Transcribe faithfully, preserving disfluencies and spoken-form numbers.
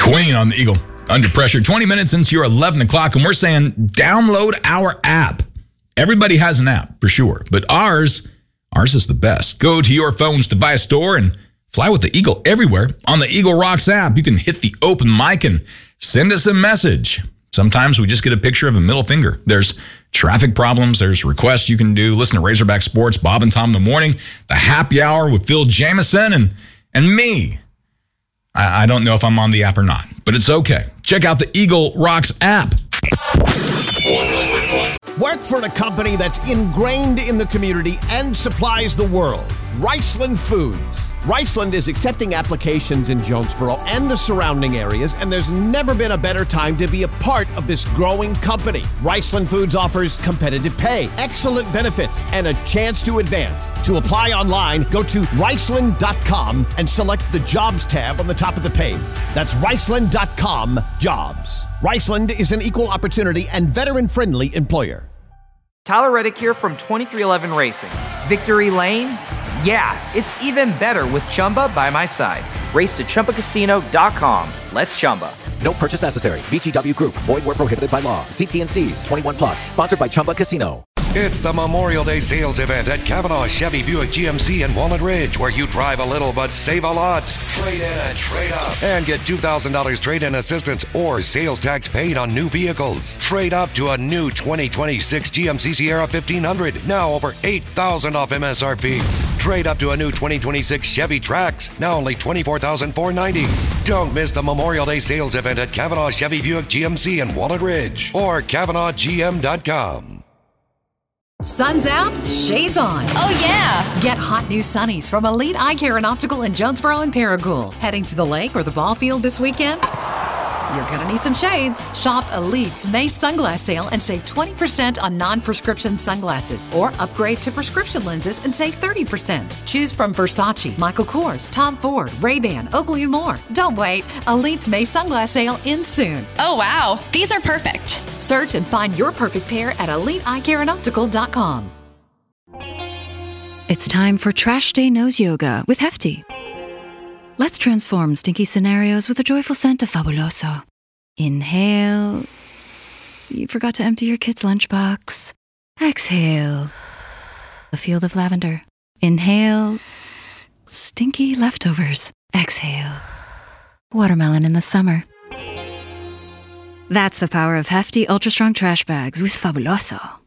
Queen on the Eagle. Under Pressure. twenty minutes into your eleven o'clock, and we're saying download our app. Everybody has an app, for sure, but ours, ours is the best. Go to your phone's device store and fly with the Eagle everywhere. On the Eagle Rocks app, you can hit the open mic and send us a message. Sometimes we just get a picture of a middle finger. There's traffic problems. There's requests you can do. Listen to Razorback Sports, Bob and Tom in the morning, the happy hour with Phil Jameson and, and me. I, I don't know if I'm on the app or not, but it's okay. Check out the Eagle Rocks app. Work for a company that's ingrained in the community and supplies the world. Riceland Foods. Riceland is accepting applications in Jonesboro and the surrounding areas, and there's never been a better time to be a part of this growing company. Riceland Foods offers competitive pay, excellent benefits, and a chance to advance. To apply online, go to riceland dot com and select the Jobs tab on the top of the page. That's riceland dot com, Jobs. Riceland is an equal opportunity and veteran-friendly employer. Tyler Reddick here from twenty-three eleven Racing. Victory Lane? Yeah, it's even better with Chumba by my side. Race to Chumba Casino dot com. Let's Chumba. No purchase necessary. V G W Group. Void where prohibited by law. See T and C's. twenty-one plus. Sponsored by Chumba Casino. It's the Memorial Day sales event at Kavanaugh Chevy Buick G M C in Walnut Ridge, where you drive a little but save a lot. Trade in and trade up. And get two thousand dollars trade-in assistance or sales tax paid on new vehicles. Trade up to a new twenty twenty-six G M C Sierra fifteen hundred, now over eight thousand dollars off M S R P. Trade up to a new twenty twenty-six Chevy Trax, now only twenty-four thousand four hundred ninety dollars. Don't miss the Memorial Day sales event at Kavanaugh Chevy Buick G M C in Walnut Ridge or Kavanaugh G M dot com. Sun's out, shades on. Oh, yeah. Get hot new sunnies from Elite Eye Care and Optical in Jonesboro and Paragould. Heading to the lake or the ball field this weekend? You're gonna need some shades. Shop Elite's May Sunglass Sale and save twenty percent on non-prescription sunglasses, or upgrade to prescription lenses and save thirty percent. Choose from Versace, Michael Kors, Tom Ford, Ray-Ban, Oakley, and more. Don't wait. Elite's May Sunglass Sale ends soon. Oh, wow. These are perfect. Search and find your perfect pair at elite eye care and optical dot com. It's time for Trash Day Nose Yoga with Hefty. Let's transform stinky scenarios with a joyful scent of Fabuloso. Inhale. You forgot to empty your kid's lunchbox. Exhale. A field of lavender. Inhale. Stinky leftovers. Exhale. Watermelon in the summer. That's the power of Hefty Ultra Strong Trash Bags with Fabuloso.